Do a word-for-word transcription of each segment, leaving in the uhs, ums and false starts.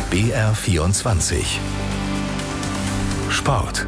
B R vierundzwanzig Sport.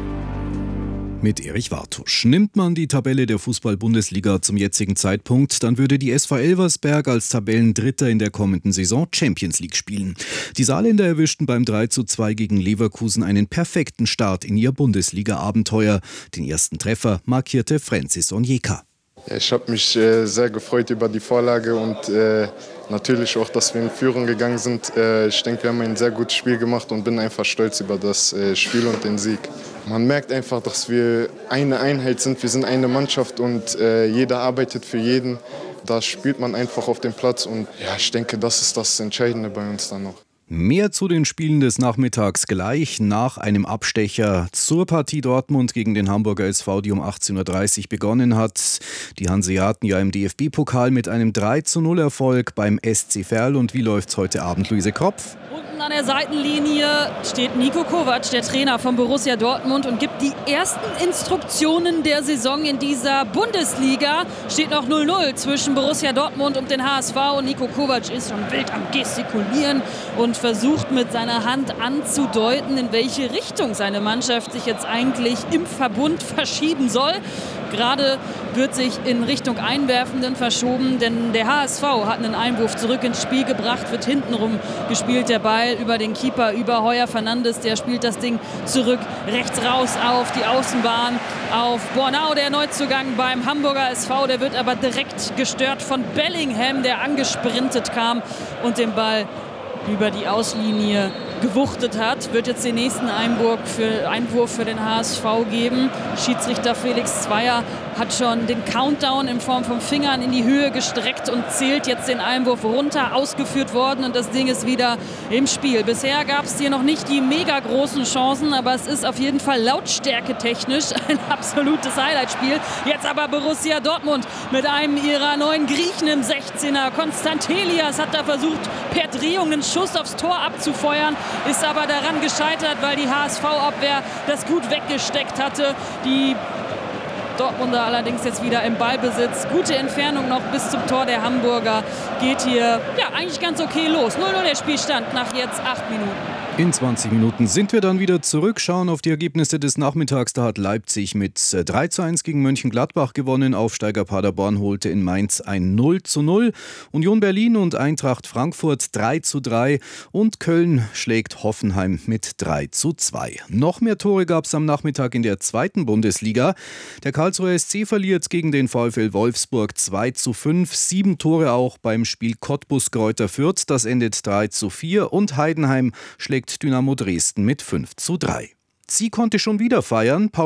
Mit Erich Wartusch. Nimmt man die Tabelle der Fußball-Bundesliga zum jetzigen Zeitpunkt, dann würde die S V Elversberg als Tabellendritter in der kommenden Saison Champions League spielen. Die Saarländer erwischten beim drei zu zwei gegen Leverkusen einen perfekten Start in ihr Bundesliga-Abenteuer. Den ersten Treffer markierte Francis Onyeka. Ich habe mich äh, sehr gefreut über die Vorlage und äh, natürlich auch, dass wir in Führung gegangen sind. Äh, ich denke, wir haben ein sehr gutes Spiel gemacht und bin einfach stolz über das äh, Spiel und den Sieg. Man merkt einfach, dass wir eine Einheit sind, wir sind eine Mannschaft und äh, jeder arbeitet für jeden. Da spielt man einfach auf dem Platz und ja, ich denke, das ist das Entscheidende bei uns dann noch. Mehr zu den Spielen des Nachmittags gleich nach einem Abstecher zur Partie Dortmund gegen den Hamburger S V, die um achtzehn Uhr dreißig begonnen hat. Die Hanseaten ja im D F B-Pokal mit einem drei zu null Erfolg beim S C Verl. Und wie läuft's heute Abend, Luise Kropf? Unten an der Seitenlinie steht Niko Kovac, der Trainer von Borussia Dortmund, und gibt die ersten Instruktionen der Saison in dieser Bundesliga. Steht noch null null zwischen Borussia Dortmund und den H S V. Niko Kovac ist schon wild am Gestikulieren und versucht mit seiner Hand anzudeuten, in welche Richtung seine Mannschaft sich jetzt eigentlich im Verbund verschieben soll. Gerade wird sich in Richtung Einwerfenden verschoben, denn der H S V hat einen Einwurf zurück ins Spiel gebracht, wird hintenrum gespielt, der Ball über den Keeper, über Heuer Fernandes, der spielt das Ding zurück, rechts raus auf die Außenbahn, auf Bornau, der Neuzugang beim Hamburger S V, der wird aber direkt gestört von Bellingham, der angesprintet kam und den Ball über die Auslinie gewuchtet hat. Wird jetzt den nächsten Einwurf für, Einwurf für den H S V geben. Schiedsrichter Felix Zweier hat schon den Countdown in Form von Fingern in die Höhe gestreckt und zählt jetzt den Einwurf runter, ausgeführt worden, und das Ding ist wieder im Spiel. Bisher gab es hier noch nicht die mega großen Chancen, aber es ist auf jeden Fall lautstärketechnisch ein absolutes Highlightspiel. Jetzt aber Borussia Dortmund mit einem ihrer neuen Griechen im sechzehner. Konstantelias hat da versucht, per Drehung einen Schuss aufs Tor abzufeuern, ist aber daran gescheitert, weil die H S V-Abwehr das gut weggesteckt hatte. Die Dortmunder allerdings jetzt wieder im Ballbesitz. Gute Entfernung noch bis zum Tor der Hamburger. Geht hier ja eigentlich ganz okay los. null null der Spielstand nach jetzt acht Minuten. In zwanzig Minuten sind wir dann wieder zurück, schauen auf die Ergebnisse des Nachmittags. Da hat Leipzig mit drei zu eins gegen Mönchengladbach gewonnen. Aufsteiger Paderborn holte in Mainz ein null zu null. Union Berlin und Eintracht Frankfurt drei zu drei. Und Köln schlägt Hoffenheim mit drei zu zwei. Noch mehr Tore gab es am Nachmittag in der zweiten Bundesliga. Der Karlsruher S C verliert gegen den VfL Wolfsburg zwei zu fünf. Sieben Tore auch beim Spiel Cottbus-Greuther Fürth. Das endet drei zu vier. Und Heidenheim schlägt Dynamo Dresden mit fünf zu drei. Sie konnte schon wieder feiern.